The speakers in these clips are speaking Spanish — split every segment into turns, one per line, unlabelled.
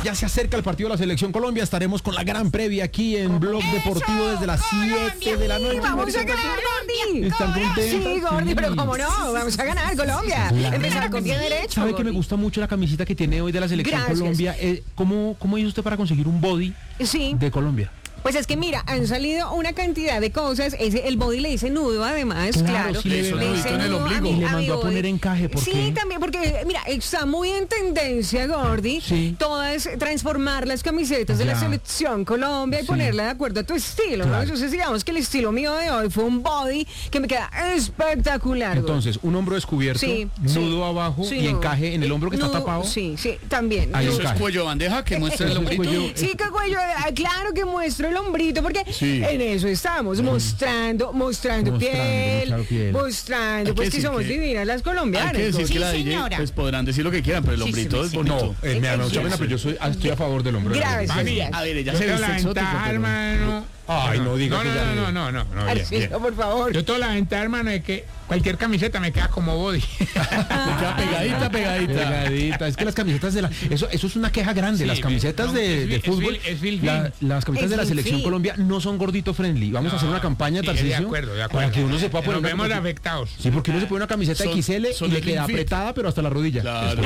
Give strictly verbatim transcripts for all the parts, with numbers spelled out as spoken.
ya se acerca el partido de la Selección Colombia. Estaremos con la gran previa aquí en Blog Deportivo desde las siete de la noche.
Vamos a ganar, Gordi.
¿Están contentos?
Sí, Gordi, pero cómo no, vamos a ganar, Colombia. Empezar con pie derecho.
¿Sabe que me gusta mucho la camisita que tiene hoy de la Selección
Gracias.
Colombia? Eh, ¿cómo, ¿Cómo hizo usted para conseguir un body
Sí.
de Colombia?
Pues es que mira, han salido una cantidad de cosas. Ese, el body le dice nudo, además, claro.
Claro, sí le
Eso,
veo.
le
dice
en el
nudo
ombligo.
mi-
Y le
mi
mandó a
body.
poner encaje, ¿por
Sí,
qué?
también, porque mira, está muy en tendencia, Gordi.
Sí.
Todas transformar las camisetas de la
Ya.
Selección Colombia y
Sí.
ponerla de acuerdo a tu estilo, ¿no?
Claro.
Entonces, digamos que el estilo mío de hoy fue un body que me queda espectacular. Gordi.
Entonces, un hombro descubierto,
Sí,
nudo
sí.
abajo
Sí,
y
nudo.
encaje en el hombro que está
Nudo,
tapado.
Sí, sí, también.
Ahí
Nudo.
Eso es
encaje.
cuello de bandeja que muestra el
Eso es
hombrito.
cuello-
Sí, que cuello, ah, claro que muestro el hombrito, porque
Sí.
en eso estamos, mostrando, mostrando,
Mostrando,
piel,
mostrando piel.
mostrando,
Hay que
pues que
decir
somos
que-
divinas las
Hay
colombianas.
que decir
Gordi.
que la D J,
señora.
pues podrán decir lo que quieran, pero el
Sí,
hombrito
sí,
es
sí.
bonito.
No, eh, me da mucha pena, pero yo soy, estoy a favor del hombre.
Gracias.
Mami,
A ver, ella
yo
se
tengo
viste
la
exótica,
ventaja,
pero-
hermano.
Ay, no diga
no,
que
no,
ya
no,
le-
no, no, no, no, bien,
Arcillo,
bien.
por favor.
Yo tengo la ventaja, hermano, de que cualquier camiseta me queda como body.
Te queda pegadita, pegadita.
Pegadita. Es que las camisetas de la... Eso, eso es una queja grande.
Sí,
las camisetas
no,
de,
es
de
fil-
fútbol,
es fil- es fil-
la- las camisetas
Es
de la
fil-
Selección
fil.
Colombia no son gordito friendly. Vamos a hacer una campaña,
Sí,
Tarcisio,
de acuerdo, de acuerdo.
para que uno se pueda poner
Nos
una
vemos
camiseta-
afectados.
Sí, porque uno se pone una camiseta
Son-
X L
son
y le
slim
queda
fit.
apretada, pero hasta la rodilla.
Claro.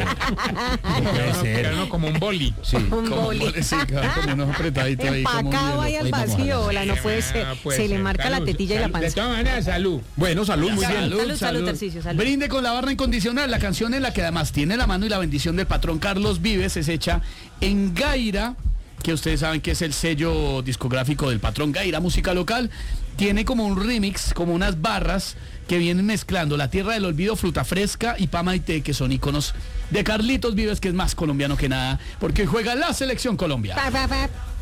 Puede
Queda
ser.
uno como un boli.
Sí.
Un
Como
boli.
mole, sí, claro, como unos apretaditos ahí. como un
Empacado ahí
hielo.
al
Ahí vamos a
vacío,
ver.
hola, no puede ser.
Ah, puede
Se le
ser.
marca la
Salud,
tetilla y la
salud. De
panza.
todas maneras, salud.
Bueno, salud, muy bien.
Salud, salud,
salud.
Tarcisio, salud.
Brinde con la barra incondicional, la canción en la que además tiene la mano y la bendición del patrón Carlos Vives es hecha en Gaira, que ustedes saben que es el sello discográfico del patrón Gaira, música local. Tiene como un remix, como unas barras que vienen mezclando La Tierra del Olvido, Fruta Fresca y Pamaité, que son íconos de Carlitos Vives, que es más colombiano que nada, porque hoy juega la Selección Colombia.
Pa, pa, pa.